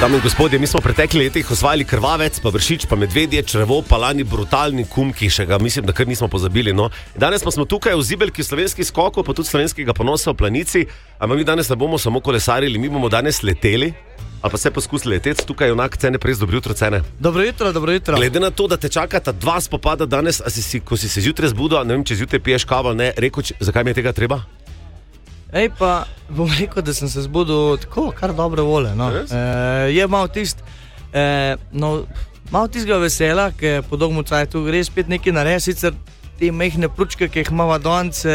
Dame in gospodje, mi smo v preteklih letih osvajali Krvavec, pa Vršič, pa Medvedje, Črevo, pa lani brutalni Kumki, še ga mislim, da kar nismo pozabili. No. Danes pa smo tukaj v zibelki slovenskih skokov, pa tudi slovenskega ponosa v Planici, ampak mi danes ne bomo samo kolesarili, mi bomo danes leteli, ali pa se poskusili leteti. Tukaj je onak Cene Pres, dobro jutro, Cene. Dobro jutro. Glede na to, da te čakata dva spopada danes, ko si se zjutraj zbudil, ne vem, če zjutraj piješ kavo ali ne, rekel, zakaj mi je tega treba? Pa bom rekel, da sem se zbudil tako, kar dobre vole. No. Je malo malo tistega vesela, ker po dolgem času gre spet nekaj narediti, sicer te mehne pručke, ki jih imamo danes,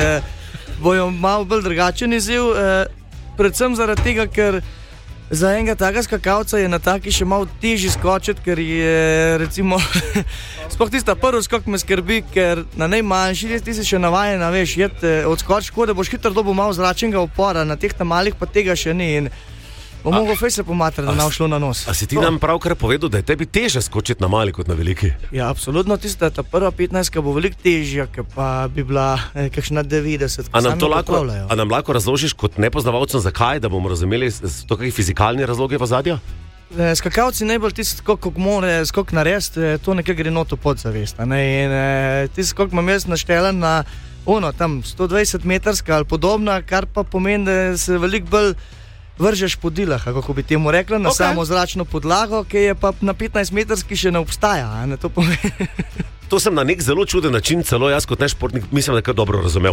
bojo malo bolj drugačen izziv, predvsem zaradi tega, ker za enega takega skakalca je na taki še malo težji skočiti, ker je recimo sploh tista prvi skok me skrbi, ker na najmanjši ti si še navajen, veš, odskočiš, da boš hitro dobil malo zračnega upora, na teh malih pa tega še ni in bom mogel fejse pomatrati, da ne bo šlo na nos. A si ti nam pravkar povedal, da je tebi teže skočiti na mali kot na veliki? Ja, absolutno, tista ta prva 15 bo veliko težja, ker pa bi bila kakšna 90. A nam lahko razložiš kot nepoznavalcem, zakaj, da bomo razumeli to, kakšni fizikalni razlogi v ozadju? Skakalci najbolj tisti skok, ko more skok narediti, to nekaj gre noto podzavest. In tisti skok imam jaz naštelan na tam 120 metrska ali podobna, kar pa pomeni, da se veliko bolj vržeš po dilah, kako bi temu rekla, na samo zračno podlago, ki je pa na 15 metrski še ne obstaja. To pomeni. To sem na nek zelo čuden način, celo jaz kot nešportnik, mislim, da je kar dobro razumel.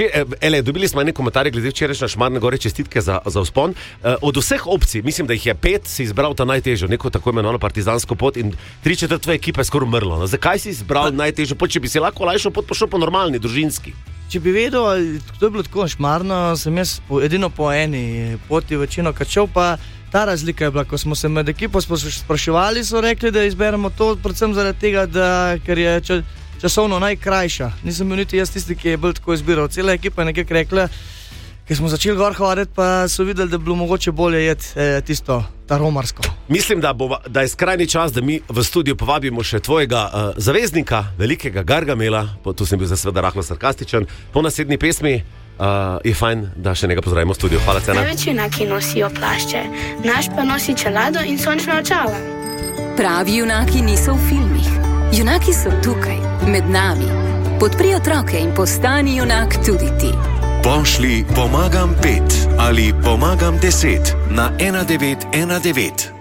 Dobili smo ene komentarje glede včerajšnje Šmarne gore, čestitke za vzpon. Od vseh opcij, mislim, da jih je 5, si izbral ta najtežjo, neko tako imenovano partizansko pot in 3/4 tvoje ekipe je skoraj umrlo. No, zakaj si izbral najtežjo pot, če bi si lahko lajšo pot pošel po normalni, družinski? Če bi vedel, to je bilo tako Šmarno, sem jaz edino po eni poti večino kačal, pa ta razlika je bila, ko smo se med ekipo spraševali, so rekli, da izberemo to predvsem zaradi tega, ker je časovno najkrajša. Nisem bil niti jaz tisti, ki je bolj tako izbiral. Cela ekipa je nekaj rekla, ker smo začeli gor hoditi, pa so videli, da bi bilo mogoče bolje jeti tisto, ta romarsko. Mislim, da je skrajni čas, da mi v studio povabimo še tvojega zaveznika, velikega Gargamela, tu sem bil seveda rahlo sarkastičen, po naslednji pesmi. Je fajn, da še nekaj pozdravimo v studiu. Hvala, Cena. Večina, ki nosijo plašče, naš pa nosi čelado in sončna očala. Pravi junaki niso v filmih. Junaki so tukaj, med nami. Podpri otroke in postani junak tudi ti. Pošli pomagam 5 ali pomagam 10 na 1919.